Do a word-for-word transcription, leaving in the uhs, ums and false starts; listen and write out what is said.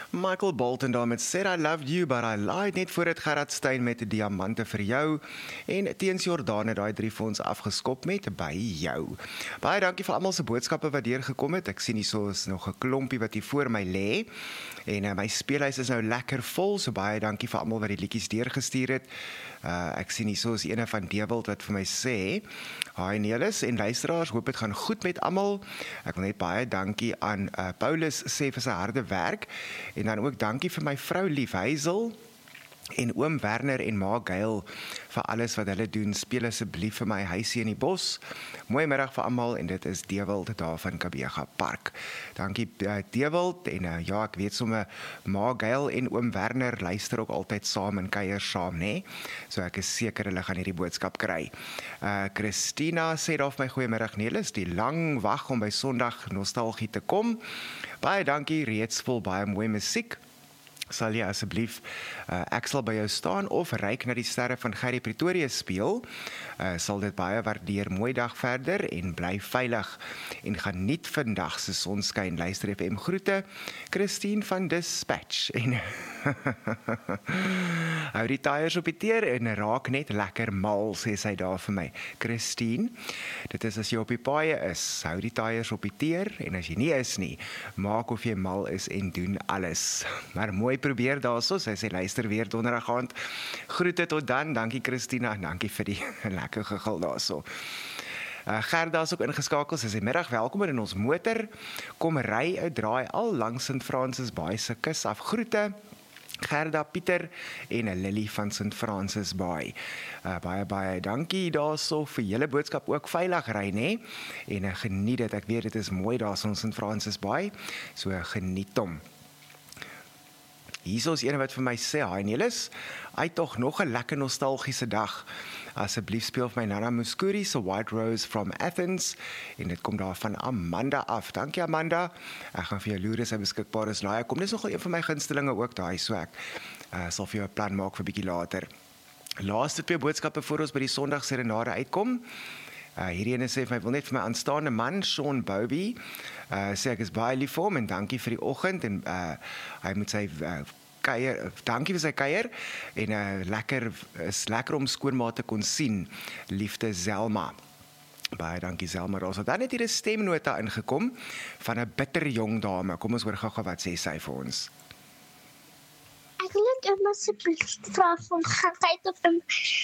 Michael Bolton daar met Said I Loved You, but I lied, net voor het Gerard Stein met die diamante vir jou, en Teens Jordaan het daai drie vir ons afgeskop met By Jou. Baie dankie vir almal se boodskappe wat deurgekom het. Ek sien hier so is nog 'n klompie wat hier voor my lê, en uh, my speelhuis is nou lekker vol, so baie dankie vir almal wat die liedjies deurgestuur het. Uh, ek sien hier so is ene van Dewald wat vir my sê, hi Nelis en luisteraars, hoop dit gaan goed met almal. Ek wil net baie dankie aan uh, Paulus sê vir sy harde werk, en dan ook dankie vir my vrou lief Hazel, en oom Werner en ma Gail vir alles wat hulle doen. Speel asseblief vir my huisie in die bos. Mooi middag vir almal, en dit is Dewald daar van Kabega Park. Dankie uh, Dewald, en uh, ja, ek weet sommer ma Gail en oom Werner luister ook altyd saam en kuier saam, né? So ek is seker hulle gaan hierdie boodskap kry. Uh, Christina sê daar vir my goeiemiddag Nelis, die lang wag om by Sondag nostalgie te kom. Baie dankie, reeds vol baie mooi musiek. Sal jy asseblief, uh, ek sal by jou staan of ryk na die sterre van Gerrie Pretoria speel, uh, sal dit baie waardeer. Mooi dag verder en bly veilig en geniet vandag se sonskyn. Luister F M groete, Christine van Dispatch, en hou die tyres op die teer en raak net lekker mal, sê sy daar vir my. Christine, dit is as jy op die paaie is, hou die tyres op die teer, en as jy nie is nie, maak of jy mal is en doen alles. Maar mooi probeer daarso, sy sê luister weer donderdag aand. Groete tot dan, dankie Christina, en dankie vir die lekker gegil daarso. Uh, Gerda is ook ingeskakel, sy sê middag, welkom in ons motor, kom ry uit draai al langs Sint Francis Baai se kus af. Groete Gerda, Pieter en Lily van Sint Francis Baai. Uh, baie baie dankie daarso vir julle boodskap, ook veilig ry, né? En uh, geniet dit, ek weet dit is mooi daarso in Sint Francis Baai, so uh, geniet hom. Hier is een wat vir my sê, hi Nelis, uit tog nog 'n lekker nostalgiese dag. Asseblief speel vir my Nana Muscuri se White Rose from Athens, en dit kom daar van Amanda af. Dankie Amanda, ek gaan vir jou loer as hy beskikbaar is. Laai, kom, dis nogal een van my gunstelinge ook daai, so ek uh, sal vir jou 'n plan maak vir bietjie later. Laaste twee boodskappe voor ons by die Sondag serenade uitkom. Uh, hierdie ene sê vir my, wil net vir my aanstaande man, Sean Bobby, uh, sê ek is baie lief vir hom, en dankie vir die oggend, en uh, hy moet sy uh, kuier, dankie vir sy kuier, en uh, lekker, is lekker om skoonma te kon sien, liefde Zelma. Baie dankie Zelma, daar is dan net hier 'n stemnota ingekom, van 'n bitter jong dame. Kom ons hoor gou-gou wat sê sy vir ons. Ek wil net asseblief vra van gaan kyk op 'n